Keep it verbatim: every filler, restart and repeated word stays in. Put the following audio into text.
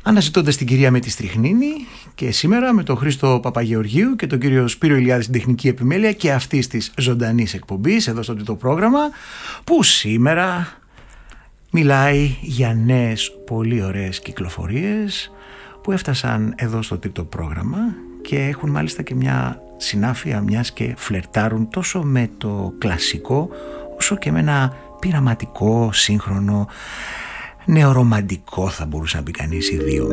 Αναζητώντας την κυρία με τη στριχνίνη, και σήμερα με τον Χρήστο Παπαγεωργίου και τον κύριο Σπύρο Ηλιάδη στην τεχνική επιμέλεια και αυτής της ζωντανής εκπομπής εδώ στο τρίτο πρόγραμμα, που σήμερα μιλάει για νέες πολύ ωραίες κυκλοφορίες που έφτασαν εδώ στο τρίτο πρόγραμμα και έχουν μάλιστα και μια συνάφεια, μιας και φλερτάρουν τόσο με το κλασικό όσο και με ένα πειραματικό, σύγχρονο, νεορομαντικό, θα μπορούσε να πει κανείς, ιδίωμα.